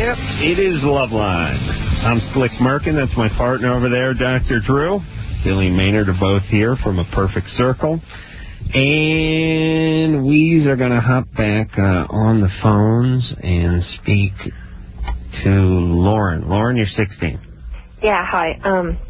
Yep, it is Loveline. I'm Slick Merkin. That's my partner over there, Dr. Drew. Billy and Maynard are both here from A Perfect Circle. And we are going to hop back on the phones and speak to Lauren. Lauren, you're 16. Yeah, hi.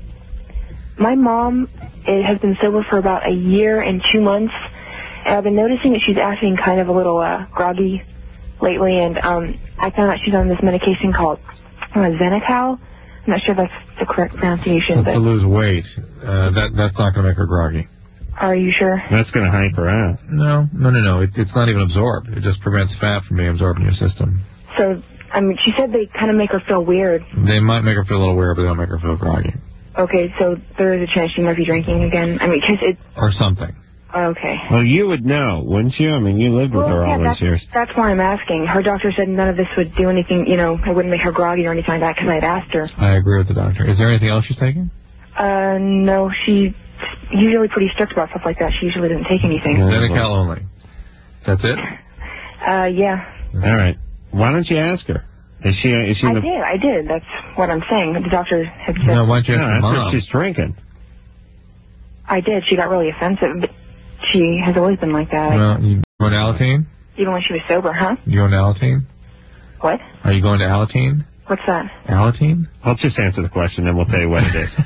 My mom has been sober for about a year and 2 months, and I've been noticing that she's acting kind of a little groggy lately, and I found out she's on this medication called Xenical. I'm not sure if that's the correct pronunciation. But to lose weight. That's not going to make her groggy. Are you sure? That's going to hype her out. No. It's not even absorbed. It just prevents fat from being absorbed in your system. So, I mean, she said they kind of make her feel weird. They might make her feel a little weird, but they don't make her feel groggy. Okay, so there is a chance she might be drinking again. I mean, because it... Or something. Okay. Well, you would know, wouldn't you? I mean, you lived with her all those years. That's why I'm asking. Her doctor said none of this would do anything, it wouldn't make her groggy or anything like that, because I had asked her. I agree with the doctor. Is there anything else she's taking? No, she's usually pretty strict about stuff like that. She usually doesn't take anything. Xenical only. That's it? Yeah. All right. Why don't you ask her? Is she I did. That's what I'm saying. The doctor had said... No, why don't you ask her mom? That's what she's drinking. I did. She got really offensive, but she has always been like that. Well, you going to Alateen? Even when she was sober, huh? You going to Alateen? What? Are you going to Alateen? What's that? Alateen? I'll just answer the question, then we'll tell you what it is.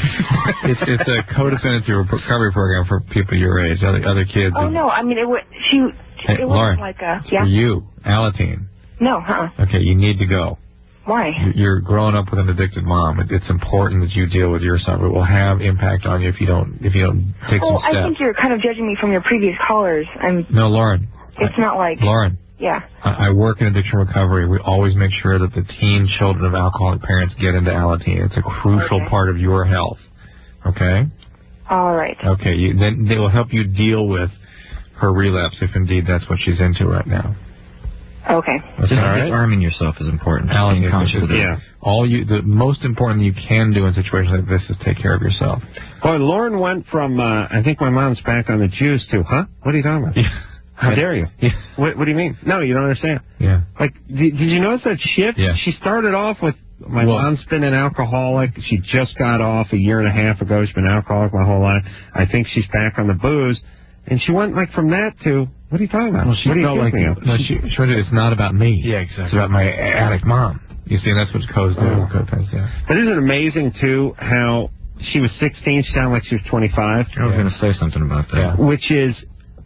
It's a codependency recovery program for people your age, other kids. Oh, no. I mean, it wasn't Lauren, like a... Yeah? For you, Alateen. No, Okay, you need to go. Why? You're growing up with an addicted mom. It's important that you deal with your stuff. It will have impact on you if you don't take some steps. I think you're kind of judging me from your previous callers. No, Lauren. It's not like... Lauren. Yeah. I work in addiction recovery. We always make sure that the teen children of alcoholic parents get into Alateen. It's a crucial part of your health. Okay? All right. Okay. Then they will help you deal with her relapse if indeed that's what she's into right now. Okay. Just arming yourself is important. Being conscious of it. Yeah. The most important you can do in situations like this is take care of yourself. Boy, Lauren went from, I think my mom's back on the juice to, huh? What are you talking about? How dare you? Yeah. What do you mean? No, you don't understand. Yeah. Like, did you notice that shift? Yeah. She started off with, my mom's been an alcoholic. She just got off a year and a half ago. She's been an alcoholic my whole life. I think she's back on the booze. And she went like from that to, what are you talking about? Well, she felt like, it's not about me. Yeah, exactly. It's about my addict mom. You see, that's what codes do. But isn't it amazing, too, how she was 16, she sounded like she was 25. I was going to say something about that. Yeah. Which is,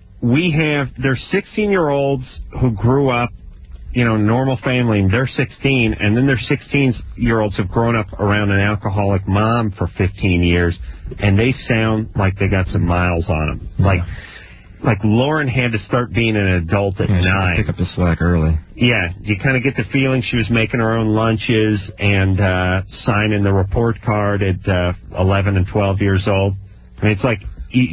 there's 16-year-olds who grew up, normal family, and they're 16, and then there's 16-year-olds who've grown up around an alcoholic mom for 15 years, and they sound like they got some miles on them. Yeah. Like Lauren had to start being an adult at 9. Pick up the slack early. Yeah, you kind of get the feeling she was making her own lunches and signing the report card at 11 and 12 years old. I mean, it's like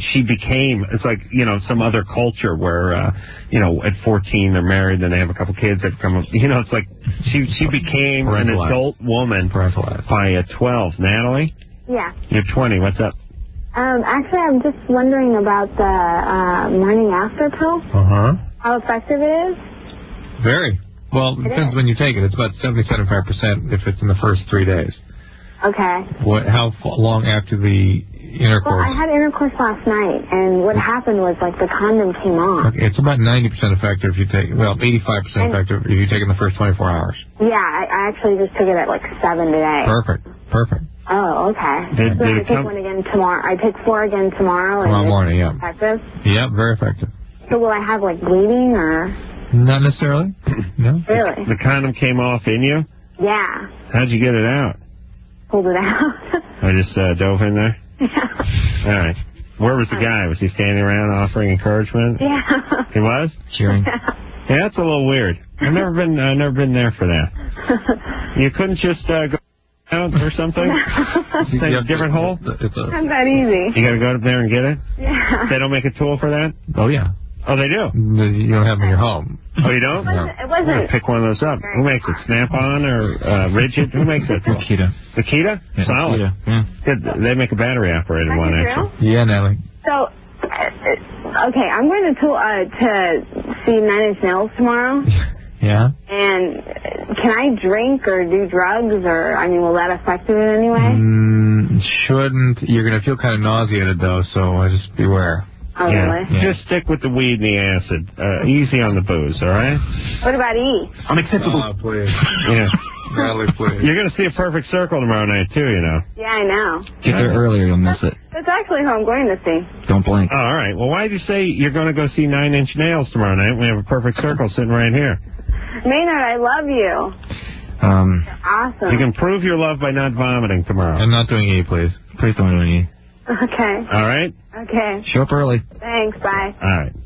it's like, some other culture where, at 14 they're married, then they have a couple kids that come up. It's like she became an adult woman by 12. Natalie? Yeah. You're 20. What's up? Actually, I'm just wondering about the morning after pill. How effective it is? Very. Well, it depends when you take it. It's about 70-75% if it's in the first 3 days. Okay. How long after the intercourse? Well, I had intercourse last night, and what happened was, the condom came off. Okay, it's about 90% effective if you take 85% effective if you take it in the first 24 hours. Yeah, I actually just took it at 7 today. Perfect. Oh, okay. So I take one again tomorrow. I take 4 again tomorrow. Tomorrow morning, yeah. Effective? Yeah, very effective. So will I have, bleeding, or? Not necessarily. No. Really? The condom came off in you? Yeah. How'd you get it out? Pulled it out. I just dove in there? Yeah. All right. Where was the guy? Was he standing around offering encouragement? Yeah. He was? Cheering. Yeah, that's a little weird. I've never been there for that. You couldn't just go out or something? Take a different hole? It's not that easy. You got to go up there and get it? Yeah. They don't make a tool for that? Oh, yeah. Oh, they do? You don't have them in your home. Oh, you don't? It wasn't. Pick one of those up. Who makes it? Snap-on or Rigid? Who makes that tool? Makita. Makita? Yeah, Solid. Makita. Yeah. Good. They make a battery-operated one, actually. Yeah, Natalie. So, okay, I'm going to see Nine Inch Nails tomorrow. Yeah. And Can I drink or do drugs, or, I mean, will that affect it in any way? Shouldn't. You're going to feel kind of nauseated, though, so just beware. Oh, really? Yeah. Just stick with the weed and the acid. Easy on the booze, all right? What about E? Unacceptable. Oh, please. Yeah. Natalie, please. You're going to see a perfect circle tomorrow night, too, you know. Yeah, I know. Get there earlier, you'll miss it. That's actually who I'm going to see. Don't blink. Oh, all right. Well, why did you say you're going to go see Nine Inch Nails tomorrow night? We have a perfect circle sitting right here. Maynard, I love you. You're awesome. You can prove your love by not vomiting tomorrow. I'm not doing E, please. Please don't do any. Okay. All right? Okay. Show up early. Thanks, bye. All right.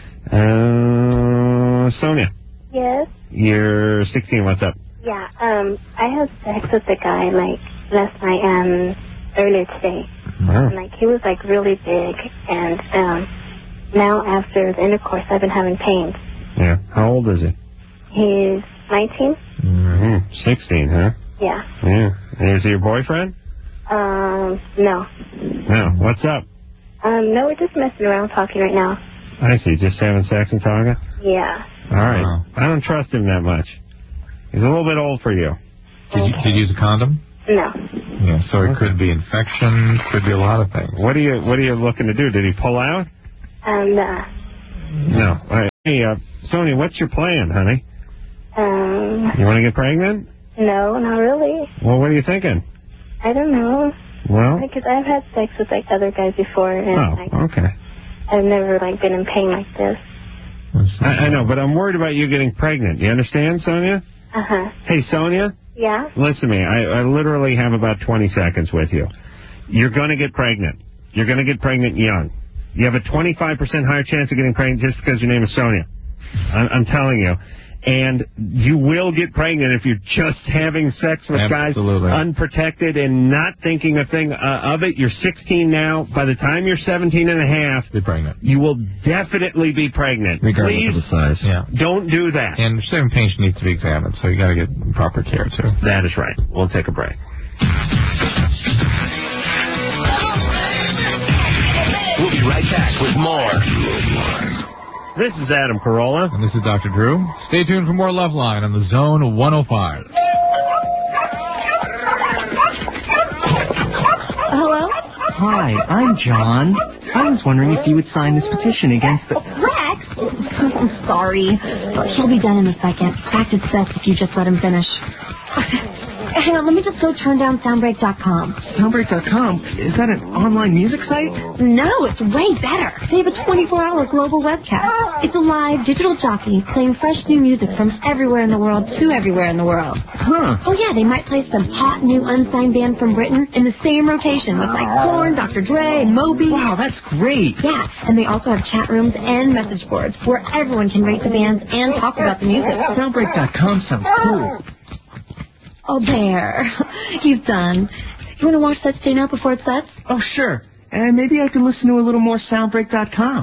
Sonia, Yes. you're 16. What's up? Yeah. I had sex with a guy last night earlier today. Wow. And he was really big, and now after the intercourse, I've been having pains. Yeah. How old is he? He's 19. 16, huh? Yeah. Yeah. Is he your boyfriend? No. No. What's up? No, we're just messing around talking right now. I see. Just having sex and talking? Yeah. All right. Wow. I don't trust him that much. He's a little bit old for you. Did you use a condom? No. Yeah, so it could be infection, could be a lot of things. What are you looking to do? Did he pull out? Nah. No. Hey, Sonia, what's your plan, honey? You want to get pregnant? No, not really. Well, what are you thinking? I don't know. Well, Because I've had sex with other guys before, and okay. I've never been in pain like this. I know, but I'm worried about you getting pregnant. You understand, Sonia? Uh-huh. Hey, Sonia, Yeah? listen to me. I literally have about 20 seconds with you. You're going to get pregnant. You're going to get pregnant young. You have a 25% higher chance of getting pregnant just because your name is Sonia. I'm telling you. And you will get pregnant if you're just having sex with guys unprotected and not thinking a thing of it. You're 16 now. By the time you're 17 and a half, be pregnant. You will definitely be pregnant. Regardless Please, of the size. Yeah. don't do that. And certain patient needs to be examined, so you got to get proper care, too. That is right. We'll take a break. We'll be right back with more. This is Adam Carolla. And this is Dr. Drew. Stay tuned for more Loveline on the Zone 105. Hello? Hi, I'm John. I was wondering if you would sign this petition against the... Rex? I'm sorry. He'll be done in a second. Fact, it's best if you just let him finish. Hang on, let me just go turn down Soundbreak.com. Soundbreak.com? Is that an online music site? No, it's way better. They have a 24-hour global webcast. It's a live digital jockey playing fresh new music from everywhere in the world to everywhere in the world. Huh. Oh, yeah, they might play some hot new unsigned band from Britain in the same rotation with Korn, Dr. Dre, and Moby. Wow, that's great. Yeah, and they also have chat rooms and message boards where everyone can rate the bands and talk about the music. Soundbreak.com sounds cool. Oh, there. He's done. You want to watch that stay out before it sets? Oh, sure. And maybe I can listen to a little more Soundbreak.com.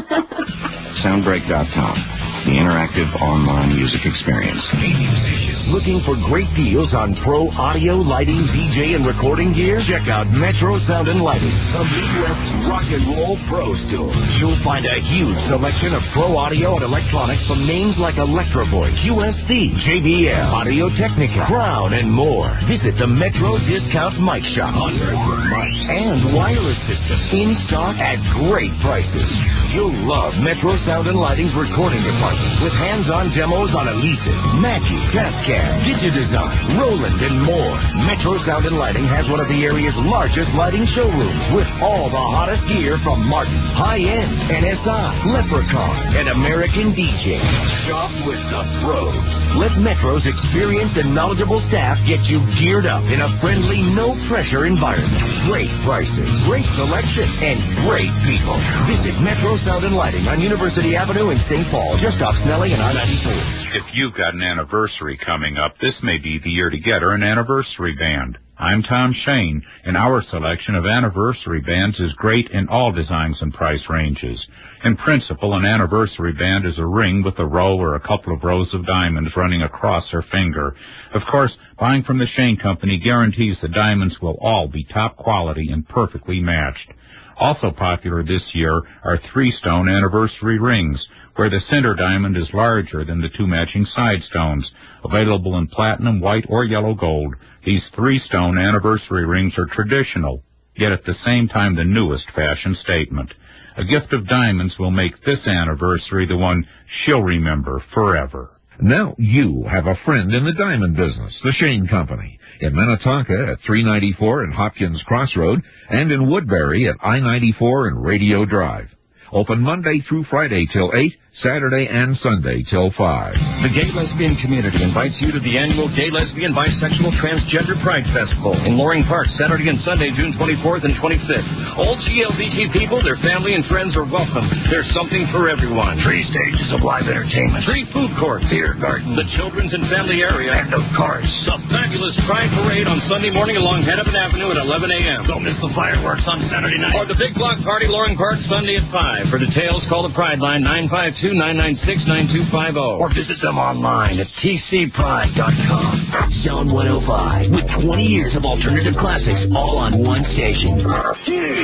Soundbreak.com, the interactive online music experience. Looking for great deals on pro audio, lighting, DJ, and recording gear? Check out Metro Sound and Lighting, the Midwest rock and roll pro store. You'll find a huge selection of pro audio and electronics from names like Electro Voice, QSC, JBL, Audio Technica, Crown, and more. Visit the Metro Discount Mic Shop. Hundreds of mics and wireless systems in stock at great prices. You'll love Metro Sound and Lighting's recording department with hands-on demos on Alesis, Mackie, Tascam, Digidesign, Roland, and more. Metro Sound and Lighting has one of the area's largest lighting showrooms with all the hottest gear from Martin, High-End, NSI, Leprechaun, and American DJ. Shop with the pros. Let Metro's experienced and knowledgeable staff get you geared up in a friendly, no-pressure environment. Great prices, great selection, and great people. Visit Metro Sound and Lighting on University Avenue in St. Paul, just off Snelling and I-94. If you've got an anniversary coming up, this may be the year to get her an anniversary band. I'm Tom Shane, and our selection of anniversary bands is great in all designs and price ranges. In principle, an anniversary band is a ring with a row or a couple of rows of diamonds running across her finger. Of course, buying from the Shane Company guarantees the diamonds will all be top quality and perfectly matched. Also popular this year are three-stone anniversary rings, where the center diamond is larger than the two matching side stones. Available in platinum, white, or yellow gold, these 3-stone anniversary rings are traditional, yet at the same time the newest fashion statement. A gift of diamonds will make this anniversary the one she'll remember forever. Now you have a friend in the diamond business, the Shane Company, in Minnetonka at 394 and Hopkins Crossroad, and in Woodbury at I-94 and Radio Drive. Open Monday through Friday till 8, Saturday and Sunday till 5. The gay lesbian community invites you to the annual Gay Lesbian Bisexual Transgender Pride Festival in Loring Park, Saturday and Sunday, June 24th and 25th. All GLBT people, their family, and friends are welcome. There's something for everyone. 3 stages of live entertainment. 3 food courts. Beer garden. The children's and family area. And of course, the fabulous Pride Parade on Sunday morning along Hennepin Avenue at 11 a.m. Don't miss the fireworks on Saturday night. Or the Big Block Party, Loring Park, Sunday at 5. For details, call the Pride line 952-996-9250. Or visit them online at tcpride.com. Zone 105, with 20 years of alternative classics all on one station.